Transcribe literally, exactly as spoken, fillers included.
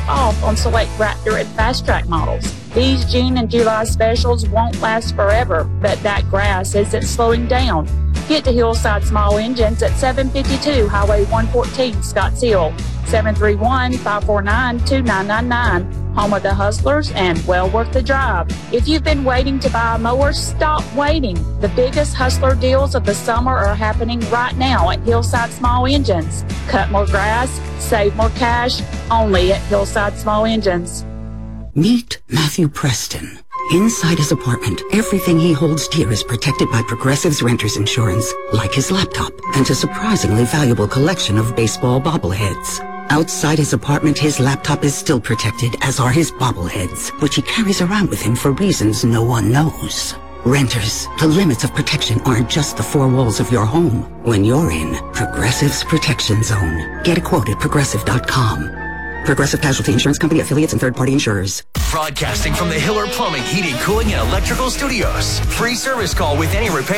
off on select Raptor and Fast Track models. These June and July specials won't last forever, but that grass isn't slowing down. Get to Hillside Small Engines at seven fifty-two Highway one fourteen, Scotts Hill, seven three one, five four nine, two nine nine nine. Home of the hustlers and well worth the drive. If you've been waiting to buy a mower, stop waiting. The biggest hustler deals of the summer are happening right now at Hillside Small Engines. Cut more grass, save more cash, only at Hillside Small Engines. Meet Matthew Preston. Inside his apartment, everything he holds dear is protected by Progressive's renter's insurance, like his laptop and a surprisingly valuable collection of baseball bobbleheads. Outside his apartment, his laptop is still protected, as are his bobbleheads, which he carries around with him for reasons no one knows. Renters, the limits of protection aren't just the four walls of your home. When you're in Progressive's Protection Zone, get a quote at progressive dot com. Progressive Casualty Insurance Company, affiliates, and third-party insurers. Broadcasting from the Hiller Plumbing, Heating, Cooling, and Electrical Studios. Free service call with any repair.